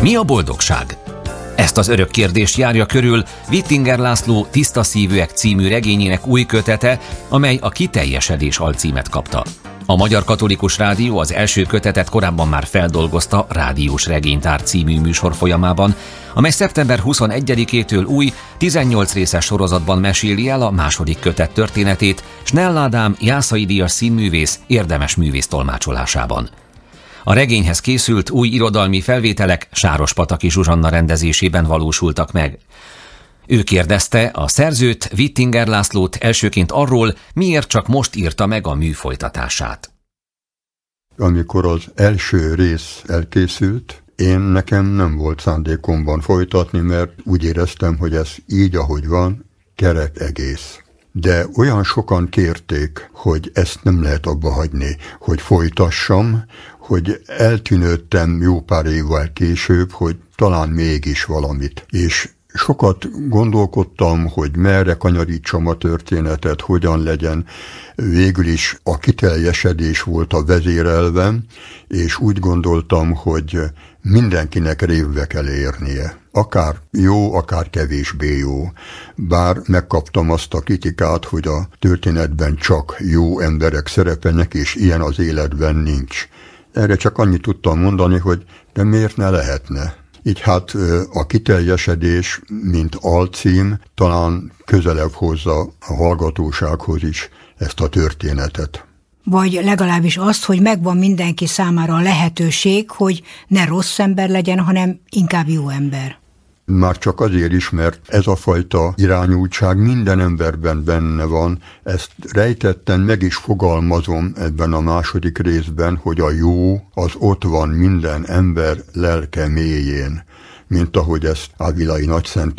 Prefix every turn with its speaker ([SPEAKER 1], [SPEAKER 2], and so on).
[SPEAKER 1] Mi a boldogság? Ezt az örök kérdést járja körül Wittinger László Tiszta szívűek című regényének új kötete, amely a Kiteljesedés alcímet kapta. A Magyar Katolikus Rádió az első kötetet korábban már feldolgozta Rádiós Regénytár című műsor folyamában, amely szeptember 21-től új, 18 részes sorozatban meséli el a második kötet történetét Snell Ádám Jászai díjas színművész érdemes művész tolmácsolásában. A regényhez készült új irodalmi felvételek Sárospataki Zsuzsanna rendezésében valósultak meg. Ő kérdezte a szerzőt, Wittinger Lászlót elsőként arról, miért csak most írta meg a mű folytatását.
[SPEAKER 2] Amikor az első rész elkészült, nekem nem volt szándékomban folytatni, mert úgy éreztem, hogy ez így, ahogy van, kerek egész. De olyan sokan kérték, hogy ezt nem lehet abba hagyni, hogy folytassam, hogy eltűnődtem jó pár évvel később, hogy talán mégis valamit. És sokat gondolkodtam, hogy merre kanyarítsam a történetet, hogyan legyen. Végül is a kiteljesedés volt a vezérelvem, és úgy gondoltam, hogy mindenkinek révbe kell érnie. Akár jó, akár kevésbé jó. Bár megkaptam azt a kritikát, hogy a történetben csak jó emberek szerepelnek, és ilyen az életben nincs. Erre csak annyit tudtam mondani, hogy de miért ne lehetne? Így hát a kiteljesedés, mint alcím, talán közelebb hozza a hallgatósághoz is ezt a történetet.
[SPEAKER 3] Vagy legalábbis azt, hogy megvan mindenki számára a lehetőség, hogy ne rossz ember legyen, hanem inkább jó ember.
[SPEAKER 2] Már csak azért is, mert ez a fajta irányultság minden emberben benne van. Ezt rejtetten meg is fogalmazom ebben a második részben, hogy a jó az ott van minden ember lelke mélyén, mint ahogy ezt Ávilai Nagyszent